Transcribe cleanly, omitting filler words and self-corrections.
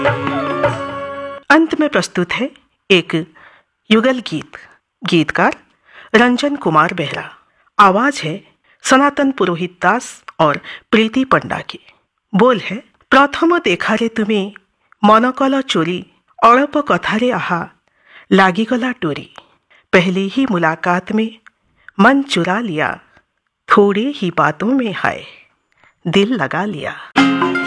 अंत में प्रस्तुत है एक युगल गीत। गीतकार रंजन कुमार बेहरा। आवाज है सनातन पुरोहित दास और प्रीति पंडा की। बोल है, प्रथम देखारे तुमे मन कल चोरी, अड़प कथारे आहा लागिगला टोरी। पहली ही मुलाकात में मन चुरा लिया, थोड़े ही बातों में हाय दिल लगा लिया।